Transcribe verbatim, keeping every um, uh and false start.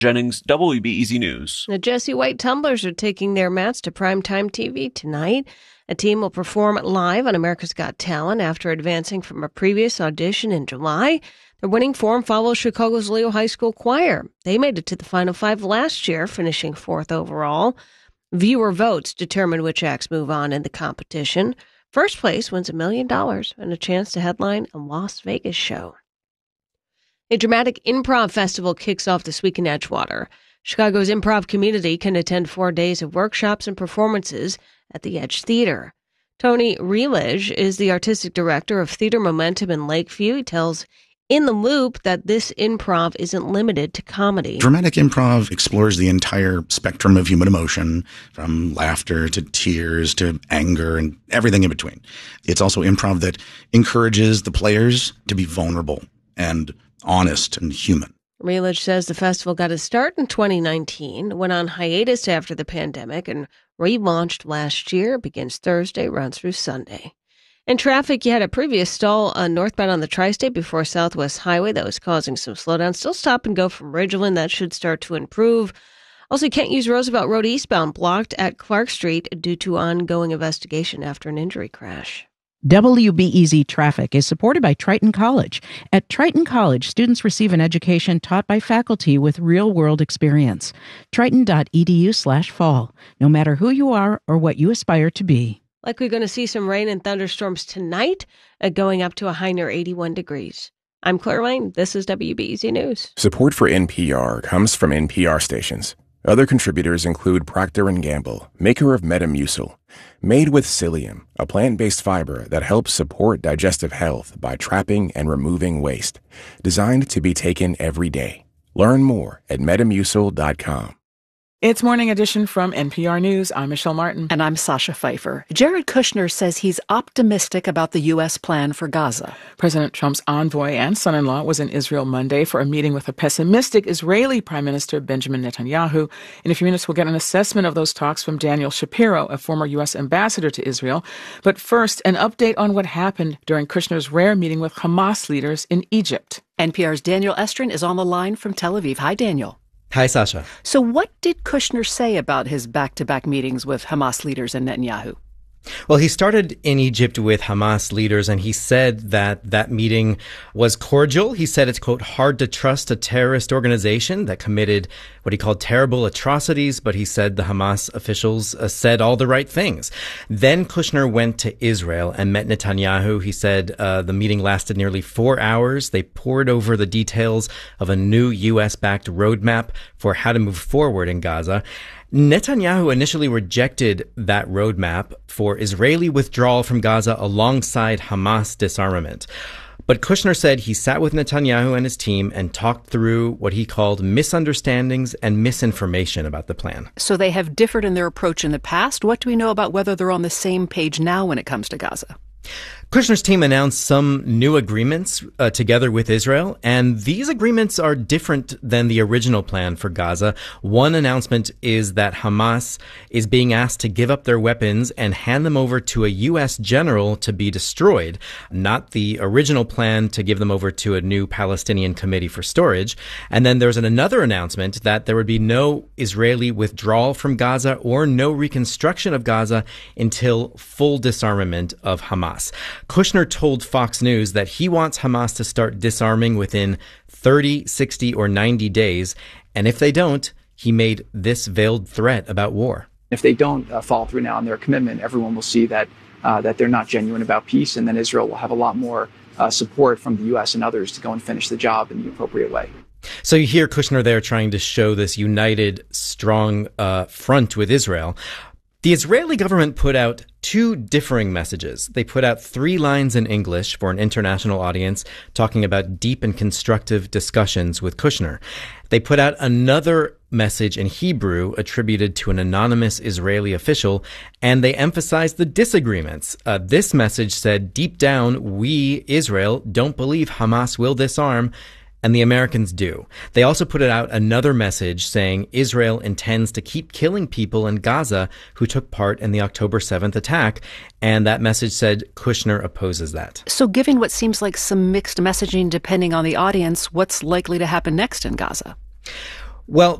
Jennings, W B E Z News. The Jesse White Tumblers are taking their mats to primetime T V tonight. A team will perform live on America's Got Talent after advancing from a previous audition in July. Their winning form follows Chicago's Leo High School Choir. They made it to the Final Five last year, finishing fourth overall. Viewer votes determine which acts move on in the competition. First place wins a million dollars and a chance to headline a Las Vegas show. A dramatic improv festival kicks off this week in Edgewater. Chicago's improv community can attend four days of workshops and performances at the Edge Theater. Tony Relige is the artistic director of Theater Momentum in Lakeview. He tells In the Loop that this improv isn't limited to comedy. Dramatic improv explores the entire spectrum of human emotion, from laughter to tears to anger and everything in between. It's also improv that encourages the players to be vulnerable and honest and human. Relich says the festival got its start in twenty nineteen, went on hiatus after the pandemic, and relaunched last year. It begins Thursday, runs through Sunday. In traffic, you had a previous stall uh, northbound on the Tri-State before Southwest Highway that was causing some slowdown. Still stop and go from Ridgeland. That should start to improve. Also, you can't use Roosevelt Road eastbound, blocked at Clark Street due to ongoing investigation after an injury crash. W B E Z Traffic is supported by Triton College. At Triton College, students receive an education taught by faculty with real-world experience. Triton.edu slash fall. No matter who you are or what you aspire to be. Likely going to see some rain and thunderstorms tonight, uh, going up to a high near eighty-one degrees. I'm Claire Lane. This is W B E Z News. Support for N P R comes from N P R stations. Other contributors include Procter and Gamble, maker of Metamucil, made with psyllium, a plant-based fiber that helps support digestive health by trapping and removing waste. Designed to be taken every day. Learn more at metamucil dot com. It's Morning Edition from N P R News. I'm Michelle Martin. And I'm Sasha Pfeiffer. Jared Kushner says he's optimistic about the U S plan for Gaza. President Trump's envoy and son-in-law was in Israel Monday for a meeting with a pessimistic Israeli Prime Minister Benjamin Netanyahu. In a few minutes, we'll get an assessment of those talks from Daniel Shapiro, a former U S ambassador to Israel. But first, an update on what happened during Kushner's rare meeting with Hamas leaders in Egypt. N P R's Daniel Estrin is on the line from Tel Aviv. Hi, Daniel. Hi, Sasha. So what did Kushner say about his back-to-back meetings with Hamas leaders and Netanyahu? Well, he started in Egypt with Hamas leaders, and he said that that meeting was cordial. He said it's, quote, hard to trust a terrorist organization that committed what he called terrible atrocities, but he said the Hamas officials uh, said all the right things. Then Kushner went to Israel and met Netanyahu. He said uh, the meeting lasted nearly four hours. They pored over the details of a new U S-backed roadmap for how to move forward in Gaza. Netanyahu initially rejected that roadmap for Israeli withdrawal from Gaza alongside Hamas disarmament. But Kushner said he sat with Netanyahu and his team and talked through what he called misunderstandings and misinformation about the plan. So they have differed in their approach in the past. What do we know about whether they're on the same page now when it comes to Gaza? Kushner's team announced some new agreements uh, together with Israel, and these agreements are different than the original plan for Gaza. One announcement is that Hamas is being asked to give up their weapons and hand them over to a U S general to be destroyed, not the original plan to give them over to a new Palestinian committee for storage. And then there's an, another announcement that there would be no Israeli withdrawal from Gaza or no reconstruction of Gaza until full disarmament of Hamas. Kushner told Fox News that he wants Hamas to start disarming within thirty, sixty, or ninety days. And if they don't, he made this veiled threat about war. If they don't uh, follow through now on their commitment, everyone will see that uh, that they're not genuine about peace, and then Israel will have a lot more uh, support from the U S and others to go and finish the job in the appropriate way. So you hear Kushner there trying to show this united, strong uh, front with Israel. The Israeli government put out two differing messages. They put out three lines in English for an international audience talking about deep and constructive discussions with Kushner. They put out another message in Hebrew attributed to an anonymous Israeli official, and they emphasized the disagreements. Uh, this message said, deep down, we, Israel, don't believe Hamas will disarm, and the Americans do. They also put out another message saying Israel intends to keep killing people in Gaza who took part in the October seventh attack. And that message said Kushner opposes that. So given what seems like some mixed messaging depending on the audience, what's likely to happen next in Gaza? Well,